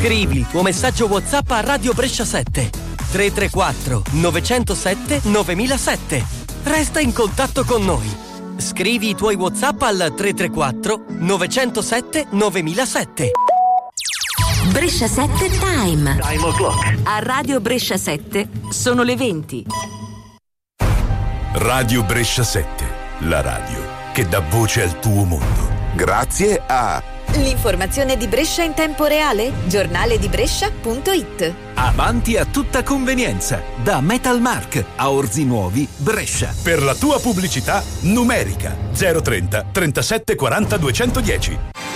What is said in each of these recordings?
Scrivi il tuo messaggio WhatsApp a Radio Brescia 7 334 907 9007. Resta in contatto con noi. Scrivi i tuoi WhatsApp al 334 907 9007. Brescia 7 Time. Time o'clock. A Radio Brescia 7 sono le 20. Radio Brescia 7, la radio che dà voce al tuo mondo. Grazie a l'informazione di Brescia in tempo reale, giornaledibrescia.it. Avanti a tutta convenienza, da Metalmark a Orzi Nuovi, Brescia. Per la tua pubblicità numerica 030 37 40 210.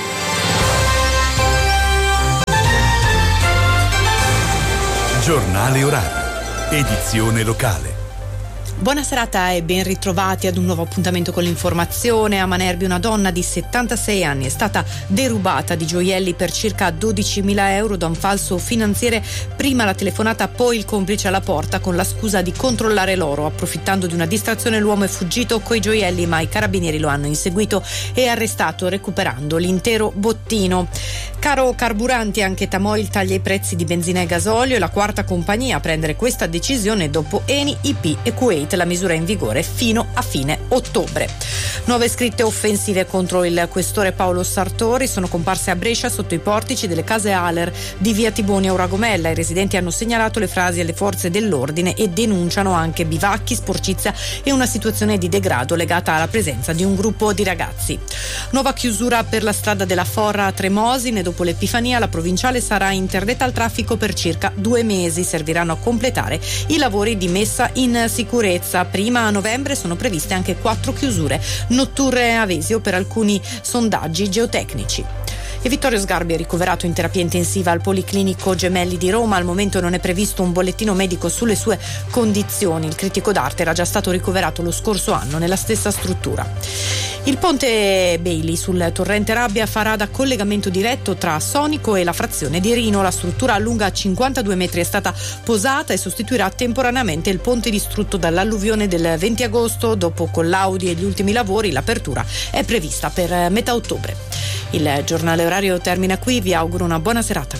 Giornale orario, edizione locale. Buona serata e ben ritrovati ad un nuovo appuntamento con l'informazione. A Manerbi una donna di 76 anni è stata derubata di gioielli per circa 12.000 euro da un falso finanziere. Prima la telefonata, poi il complice alla porta con la scusa di controllare l'oro. Approfittando di una distrazione l'uomo è fuggito coi gioielli, ma i carabinieri lo hanno inseguito e arrestato recuperando l'intero bottino. Caro carburanti, anche Tamoil taglia i prezzi di benzina e gasolio, è la quarta compagnia a prendere questa decisione dopo Eni, IP e Kuwait. La misura è in vigore fino a fine ottobre. Nuove scritte offensive contro il questore Paolo Sartori sono comparse a Brescia sotto i portici delle case Aler di via Tibonia Uragomella. I residenti hanno segnalato le frasi alle forze dell'ordine e denunciano anche bivacchi, sporcizia e una situazione di degrado legata alla presenza di un gruppo di ragazzi. Nuova chiusura per la strada della Forra a Tremosine. Dopo l'Epifania la provinciale sarà interdetta al traffico per circa 2 mesi. Serviranno a completare i lavori di messa in sicurezza. Prima a novembre sono previste anche 4 chiusure notturne a Vesio per alcuni sondaggi geotecnici. E Vittorio Sgarbi è ricoverato in terapia intensiva al Policlinico Gemelli di Roma. Al momento non è previsto un bollettino medico sulle sue condizioni. Il critico d'arte era già stato ricoverato lo scorso anno nella stessa struttura. Il ponte Bailey sul torrente Rabbia farà da collegamento diretto tra Sonico e la frazione di Rino. La struttura lunga 52 metri è stata posata e sostituirà temporaneamente il ponte distrutto dall'alluvione del 20 agosto. Dopo collaudi e gli ultimi lavori, l'apertura è prevista per metà ottobre. Il giornale orario termina qui, vi auguro una buona serata.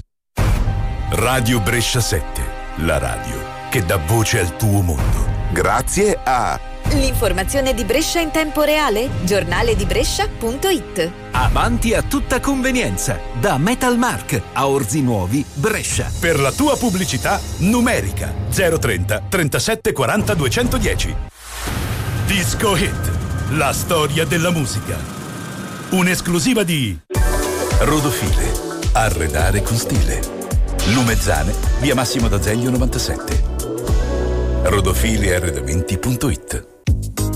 Radio Brescia 7, la radio che dà voce al tuo mondo. Grazie a l'informazione di Brescia in tempo reale, giornaledibrescia.it. Avanti a tutta convenienza, da Metalmark a Orzi Nuovi, Brescia. Per la tua pubblicità numerica 030 37 40 210. Disco Hit, la storia della musica. Un'esclusiva di Rodofile, arredare con stile. Lumezzane, via Massimo d'Azeglio 97. Rodofiliarredamenti.it.